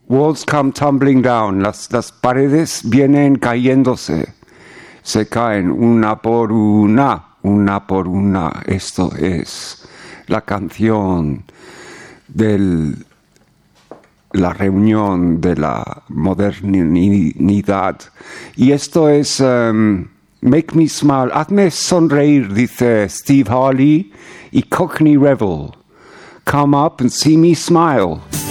Walls come tumbling down. Las paredes vienen cayéndose. Se caen una por una. Esto es la canción de la reunión de la modernidad. Y esto es Make Me Smile. Hazme sonreír, dice Steve Harley y Cockney Rebel. Come up and see me smile.